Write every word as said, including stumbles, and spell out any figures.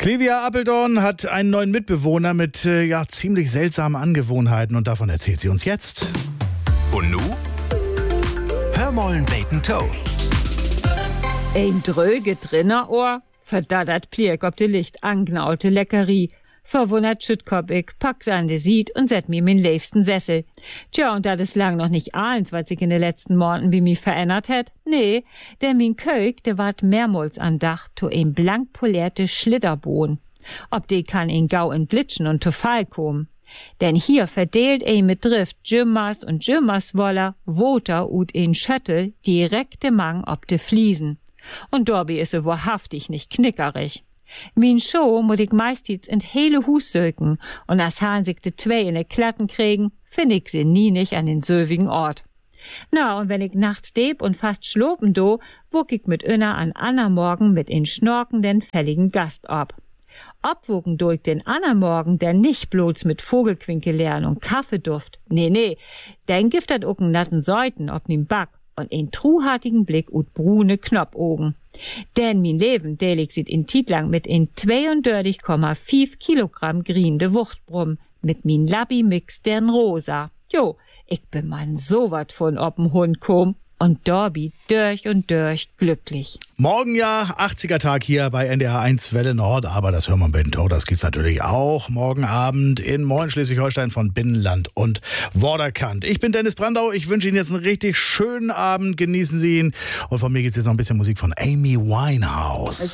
Clivia Apeldoorn hat einen neuen Mitbewohner mit äh, ja, ziemlich seltsamen Angewohnheiten und davon erzählt sie uns jetzt. Und nu? Hör mollen Bacon Toe. Ein dröge Drinnerohr, verdattert Pliek ob de Licht angnaute Leckerie. Verwundert schüttkop ich, pack's an de Sied und set mi min liebsten Sessel. Tja, und dat is lang noch nicht ahns, was sich in de letzten Monaten bi mi verändert het. Nee, der min Köig, der ward mehrmals an Dach to ein blank polierte Schlitterbohn. Ob de kann in Gau entglitschen und to Fall kommen. Denn hier verdeelt ein mit Drift Jimmers und Jimmers Woller, Woter ut ein Schöttel direkte Mang ob de Fliesen. Und Dorbi is se wahrhaftig nicht knickerig. Min Show muss ich meistens in hele Hus söken und as han sich de zwei in de Klatten kriegen, find ich sie nie nicht an den sövigen Ort. Na, und wenn ich nachts deb und fast schlopen do, wuck ich mit Inner an Anna Morgen mit in schnorkenden, fälligen Gast ab. Obwogen durch den Anna Morgen, der nicht bloß mit Vogelquinke lernen und Kaffeeduft, nee, nee, den giftert ook n natten Säuten ob min Back und ein truhartigen Blick ut brune Knoppogen. Denn min Leben delig sit in Titlang mit in zweiunddreißig Komma fünf Kilogramm griende Wuchtbrumm mit min Labbi mix dern rosa. Jo, ich bin man so wat von ob'n Hund kom und Dorbi durch und durch glücklich. Morgen ja, achtziger Tag hier bei N D R eins Welle Nord, aber das Hör mollen Bacon Toe, das gibt's natürlich auch morgen Abend in Moin Schleswig-Holstein von Binnenland und Vorderkant. Ich bin Dennis Brandau, ich wünsche Ihnen jetzt einen richtig schönen Abend, genießen Sie ihn und von mir gibt's jetzt noch ein bisschen Musik von Amy Winehouse.